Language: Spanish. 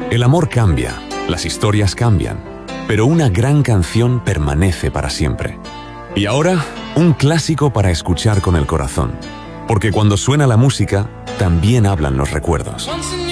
El amor cambia, las historias cambian, pero una gran canción permanece para siempre. Y ahora, un clásico para escuchar con el corazón, porque cuando suena la música, también hablan los recuerdos.